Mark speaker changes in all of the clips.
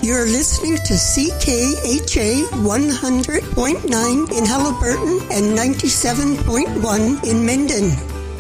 Speaker 1: You're listening to CKHA 100.9 in Halliburton and 97.1 in Minden.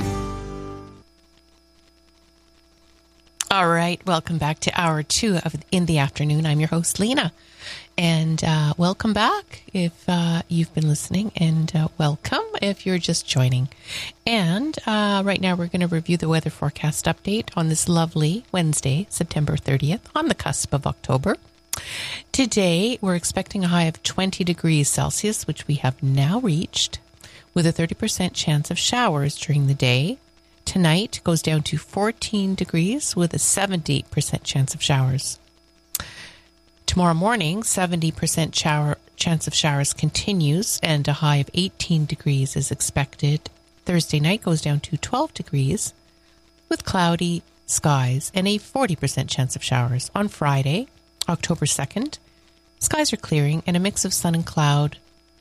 Speaker 2: All right, welcome back to Hour 2 of In the Afternoon. I'm your host, Lena. And welcome back if you've been listening, and welcome if you're just joining. And right now we're going to review the weather forecast update on this lovely Wednesday, September 30th, on the cusp of October. Today, we're expecting a high of 20 degrees Celsius, which we have now reached, with a 30% chance of showers during the day. Tonight goes down to 14 degrees with a 70% chance of showers. Tomorrow morning, 70% chance of showers continues, and a high of 18 degrees is expected. Thursday night goes down to 12 degrees with cloudy skies and a 40% chance of showers. On Friday, October 2nd, skies are clearing and a mix of sun and cloud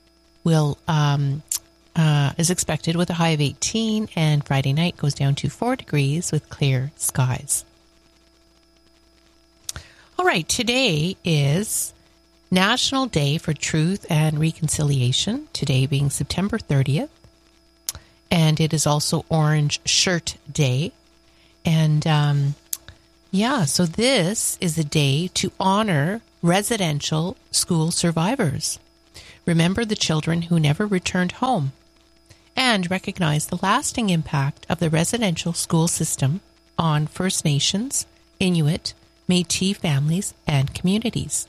Speaker 2: is expected with a high of 18, and Friday night goes down to 4 degrees with clear skies. All right, today is National Day for Truth and Reconciliation, today being September 30th, and it is also Orange Shirt Day. And so this is a day to honor residential school survivors. Remember the children who never returned home, and recognize the lasting impact of the residential school system on First Nations, Inuit, Métis families, and communities.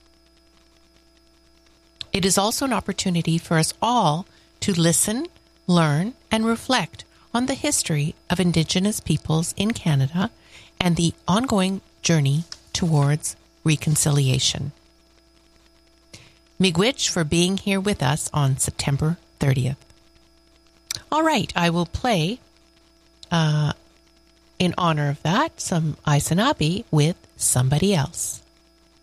Speaker 2: It is also an opportunity for us all to listen, learn, and reflect on the history of Indigenous peoples in Canada and the ongoing journey towards reconciliation. Miigwech for being here with us on September 30th. All right, I will play, in honor of that, some Aisinabe with Somebody Else.